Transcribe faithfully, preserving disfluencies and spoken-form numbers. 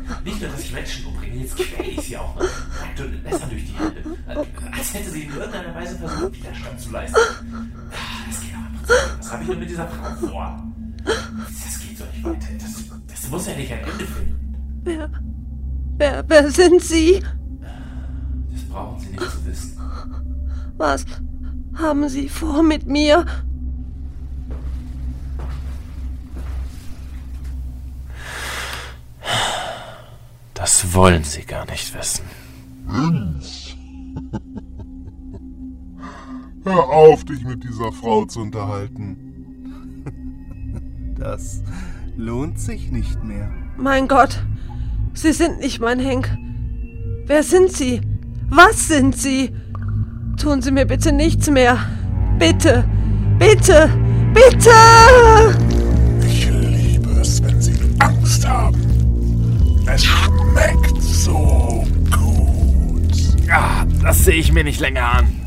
Nicht nur, dass ich Menschen umbringe, jetzt quäle ich sie auch noch. Nackt und Messer durch die Hände. Als hätte sie in irgendeiner Weise versucht, Widerstand zu leisten. Das geht aber nicht. Was habe ich denn mit dieser Frau vor? Das geht so nicht weiter. Das, das muss ja nicht ein Ende finden. Wer, wer, wer sind Sie? Das brauchen Sie nicht zu wissen. Was haben Sie vor mit mir? Das wollen Sie gar nicht wissen. Vince. Hör auf, dich mit dieser Frau zu unterhalten. Das lohnt sich nicht mehr. Mein Gott, Sie sind nicht mein Henk. Wer sind Sie? Was sind Sie? Tun Sie mir bitte nichts mehr. Bitte, bitte, bitte! Ich liebe es, wenn sie Angst haben. Es schmeckt so gut. Ah, das sehe ich mir nicht länger an.